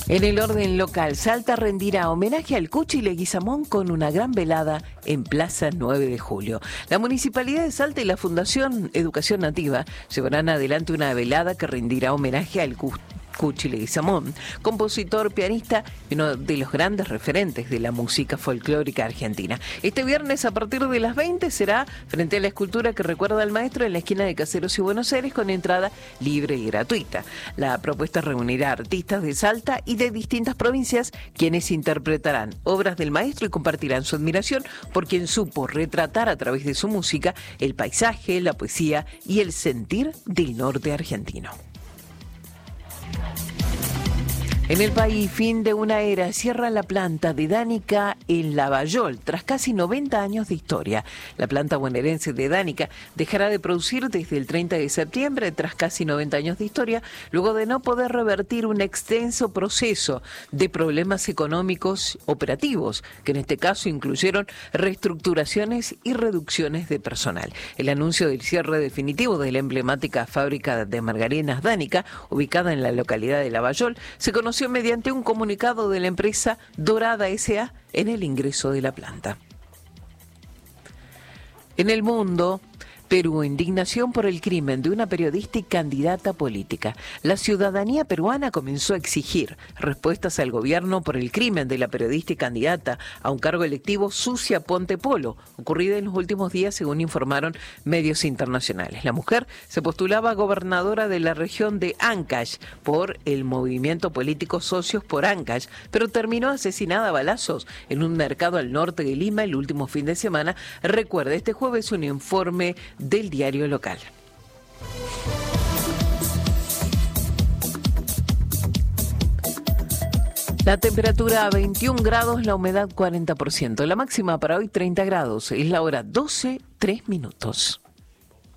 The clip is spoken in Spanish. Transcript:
En el orden local, Salta rendirá homenaje al Cuchi Leguizamón con una gran velada en Plaza 9 de Julio. La Municipalidad de Salta y la Fundación Educación Nativa llevarán adelante una velada que rendirá homenaje al Cuchi Leguizamón, compositor, pianista y uno de los grandes referentes de la música folclórica argentina. Este viernes a partir de las 20 será frente a la escultura que recuerda al maestro en la esquina de Caseros y Buenos Aires con entrada libre y gratuita. La propuesta reunirá artistas de Salta y de distintas provincias quienes interpretarán obras del maestro y compartirán su admiración por quien supo retratar a través de su música el paisaje, la poesía y el sentir del norte argentino. En el país, fin de una era, cierra la planta de Danica en Lavallol, tras casi 90 años de historia. La planta bonaerense de Danica dejará de producir desde el 30 de septiembre, tras casi 90 años de historia, luego de no poder revertir un extenso proceso de problemas económicos operativos, que en este caso incluyeron reestructuraciones y reducciones de personal. El anuncio del cierre definitivo de la emblemática fábrica de margarinas Danica, ubicada en la localidad de Lavallol, se conoció mediante un comunicado de la empresa Dorada S.A. en el ingreso de la planta. En el mundo, Perú, indignación por el crimen de una periodista y candidata política. La ciudadanía peruana comenzó a exigir respuestas al gobierno por el crimen de la periodista y candidata a un cargo electivo Sucia Ponte Polo, ocurrida en los últimos días según informaron medios internacionales. La mujer se postulaba gobernadora de la región de Ancash por el movimiento político Socios por Ancash, pero terminó asesinada a balazos en un mercado al norte de Lima el último fin de semana. Recuerde, este jueves un informe del diario local. La temperatura a 21 grados, la humedad 40%. La máxima para hoy 30 grados. Es la hora 12:03.